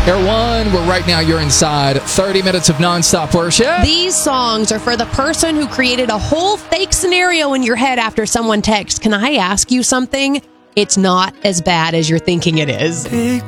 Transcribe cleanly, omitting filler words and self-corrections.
Air One, where right now you're inside 30 minutes of nonstop worship. These songs are for the person who created a whole fake scenario in your head after someone texts. Can I ask you something? It's not as bad as you're thinking it is.